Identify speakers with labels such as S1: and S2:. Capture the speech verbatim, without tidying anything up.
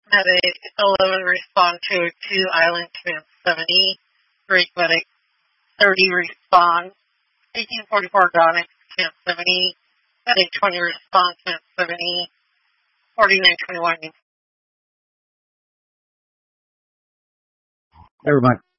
S1: At a eleven respond to a two island command seventy. Great medic thirty respond. eighteen forty-four Donic command seventy. At a twenty respond command seventy. forty-nine twenty-one.
S2: Never mind.